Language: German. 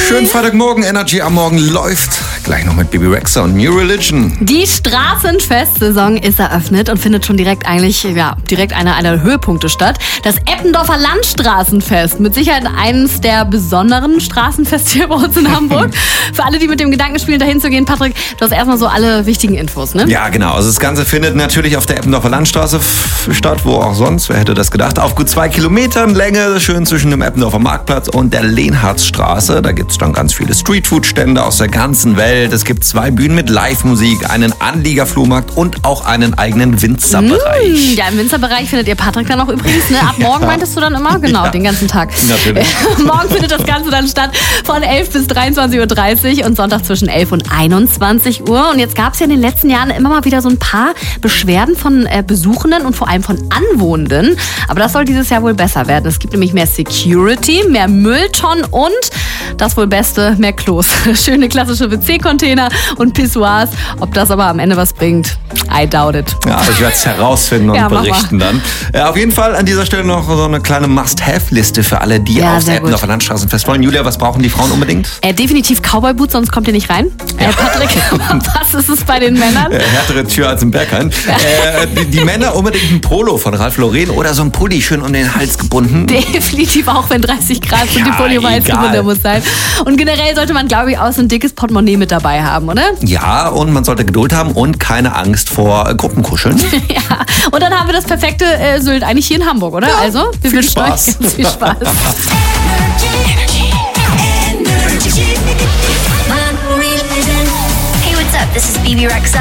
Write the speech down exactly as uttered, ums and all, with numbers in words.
Schönen Freitagmorgen, Energy am Morgen läuft. Gleich noch mit Bebe Rexha und New Religion. Die Straßenfest-Saison ist eröffnet und findet schon direkt eigentlich, ja, direkt einer einer Höhepunkte statt. Das Eppendorfer Landstraßenfest. Mit Sicherheit eines der besonderen Straßenfeste hier bei uns in Hamburg. Für alle, die mit dem Gedanken spielen, dahin zu gehen, Patrick, du hast erstmal so alle wichtigen Infos, ne? Ja, genau. Also das Ganze findet natürlich auf der Eppendorfer Landstraße f- statt, wo auch sonst, wer hätte das gedacht. Auf gut zwei Kilometern Länge, schön zwischen dem Eppendorfer Marktplatz und der Lehnhardtstraße. Da gibt es dann ganz viele Streetfood-Stände aus der ganzen Welt. Es gibt zwei Bühnen mit Live-Musik, einen Anliegerflohmarkt und auch einen eigenen Winzerbereich. Mm, ja, im Winzerbereich findet ihr Patrick dann auch übrigens, ne? Ab morgen Ja. meintest du dann immer? Genau, Ja. den ganzen Tag. Natürlich. Morgen findet das Ganze dann statt von elf bis dreiundzwanzig Uhr dreißig und Sonntag zwischen elf und einundzwanzig Uhr. Und jetzt gab es ja in den letzten Jahren immer mal wieder so ein paar Beschwerden von äh, Besuchenden und vor allem von Anwohnenden. Aber das soll dieses Jahr wohl besser werden. Es gibt nämlich mehr Security, mehr Mülltonnen und das wohl Beste, mehr Klos. Schöne klassische W C-Container und Pissoirs. Ob das aber am Ende was bringt, I doubt it. Ja, ich werde es herausfinden und Ja, mach berichten dann. Äh, auf jeden Fall an dieser Stelle noch so eine kleine Must-Have-Liste für alle, die Ja, aufs sehr gut. Eppendorfer Landstraßenfest wollen. Julia, was brauchen die Frauen unbedingt? Äh, definitiv Cowboy-Boots, sonst kommt ihr nicht rein. Äh, Patrick, was ist es bei den Männern? Äh, härtere Tür als im Berghain. Äh, die, die Männer unbedingt ein Polo von Ralph Lauren oder so ein Pulli schön um den Hals gebunden. Definitiv auch, wenn dreißig Grad sind, Ja, die Pulli weiß egal. gebunden muss sein. Und generell sollte man, glaube ich, auch so ein dickes Portemonnaie mit dabei haben, oder? Ja, und man sollte Geduld haben und keine Angst vor äh, Gruppenkuscheln. Ja. Und dann haben wir das perfekte äh, Sylt eigentlich hier in Hamburg, oder? Ja, Also, wir viel wünschen Spaß. euch ganz viel Spaß. Hey, what's up? This is Bebe Rexha.